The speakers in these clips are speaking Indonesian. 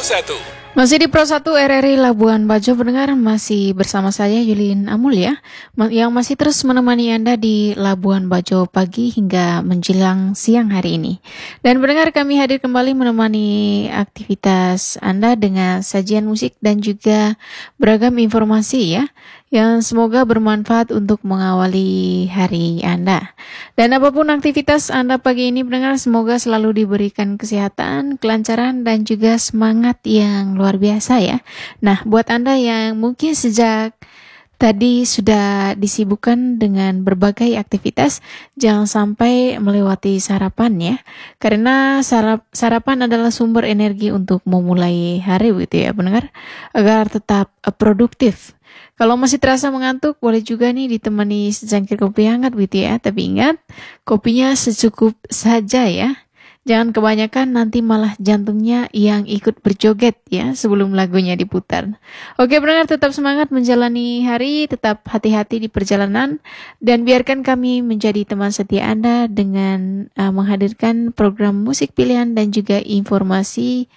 1. Masih di Pro 1 RRI Labuan Bajo, pendengar, masih bersama saya Yulin Amul ya, yang masih terus menemani Anda di Labuan Bajo pagi hingga menjelang siang hari ini. Dan pendengar, kami hadir kembali menemani aktivitas Anda dengan sajian musik dan juga beragam informasi ya, yang semoga bermanfaat untuk mengawali hari Anda. Dan apapun aktivitas Anda pagi ini, pendengar, semoga selalu diberikan kesehatan, kelancaran, dan juga semangat yang luar biasa ya. Nah, buat Anda yang mungkin sejak tadi sudah disibukkan dengan berbagai aktivitas, jangan sampai melewati sarapan ya. Karena sarapan adalah sumber energi untuk memulai hari gitu ya, pendengar, agar tetap produktif. Kalau masih terasa mengantuk, boleh juga nih ditemani secangkir kopi hangat gitu ya. Tapi ingat, kopinya secukup saja ya. Jangan kebanyakan, nanti malah jantungnya yang ikut berjoget ya sebelum lagunya diputar. Oke pendengar, tetap semangat menjalani hari, tetap hati-hati di perjalanan, dan biarkan kami menjadi teman setia Anda dengan menghadirkan program musik pilihan dan juga informasi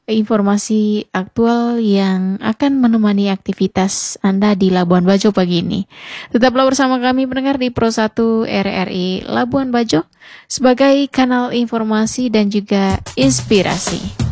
aktual yang akan menemani aktivitas Anda di Labuan Bajo pagi ini. Tetaplah bersama kami pendengar di Pro 1 RRI Labuan Bajo sebagai kanal informasi dan juga inspirasi.